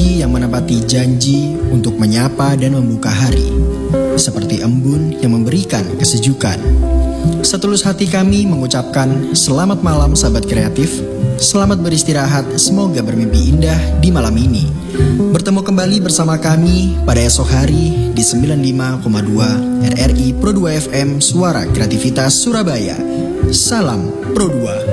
pagi yang menepati janji untuk menyapa dan membuka hari, seperti embun yang memberikan kesejukan. Setulus hati kami mengucapkan selamat malam sahabat kreatif, selamat beristirahat, semoga bermimpi indah di malam ini. Bertemu kembali bersama kami pada esok hari di 95,2 RRI Pro 2 FM Suara Kreativitas Surabaya. Salam Pro 2.